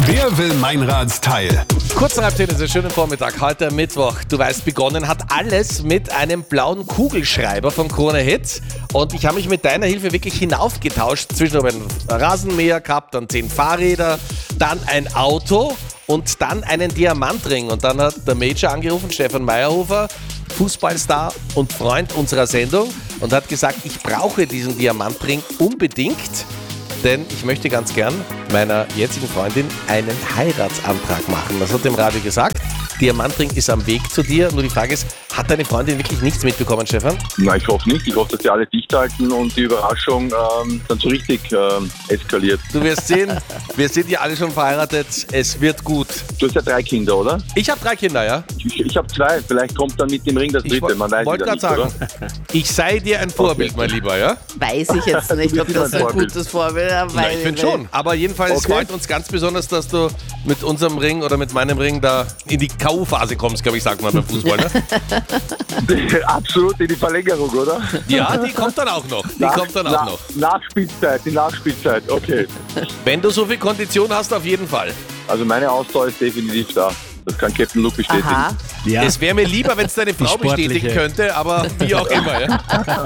Wer will Meinrads Teil? Kurz nach halb 10 ist ein schöner Vormittag, heute Mittwoch. Du weißt, begonnen hat alles mit einem blauen Kugelschreiber von Krone Hit. Und ich habe mich mit deiner Hilfe wirklich hinaufgetauscht. Zwischen einen Rasenmäher gehabt, dann 10 Fahrräder, dann ein Auto und dann einen Diamantring. Und dann hat der Major angerufen, Stefan Meyerhofer, Fußballstar und Freund unserer Sendung, und hat gesagt, ich brauche diesen Diamantring unbedingt, denn ich möchte ganz gern meiner jetzigen Freundin einen Heiratsantrag machen. Das hat dem Radio gesagt. Diamantring ist am Weg zu dir. Nur die Frage ist, hat deine Freundin wirklich nichts mitbekommen, Stefan? Nein, ich hoffe nicht. Ich hoffe, dass die alle dicht halten und die Überraschung dann so richtig eskaliert. Du wirst sehen, wir sind ja alle schon verheiratet. Es wird gut. Du hast ja 3 Kinder, oder? Ich habe 3 Kinder, ja? Ich habe 2. Vielleicht kommt dann mit dem Ring das dritte. Man weiß wollte ja gerade nicht, sagen, oder? ich sei dir ein Vorbild, mein Lieber, ja? Weiß ich jetzt nicht, ob das ein gutes Vorbild ist. Na, ich finde schon. Aber jedenfalls es freut uns ganz besonders, dass du mit unserem Ring oder mit meinem Ring da in die K.O.-Phase kommst, glaube ich, sagt man beim Fußball, ne? Absolut in die Verlängerung, oder? Ja, die kommt dann auch noch. Nachspielzeit, die Nachspielzeit, okay. Wenn du so viel Kondition hast, auf jeden Fall. Also meine Ausdauer ist definitiv da. Das kann Captain Luke bestätigen. Aha. Ja. Es wäre mir lieber, wenn es deine Frau sportliche. bestätigen könnte, aber wie auch immer. Ja?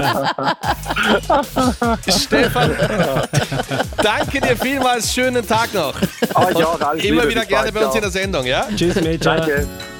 Stefan, danke dir vielmals, schönen Tag noch. Aber ich auch, alles Immer Liebe, wieder bis gerne bald, bei uns ciao. in der Sendung, ja? Tschüss, Major. Danke.